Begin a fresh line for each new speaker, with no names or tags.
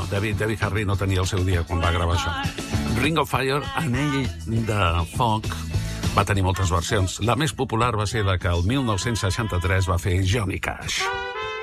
Debbie Harry no tenia el seu dia quan va gravar això. Ring of Fire, Anell de Foc, va tenir moltes versions. La més popular va ser la que el 1963 va fer Johnny Cash.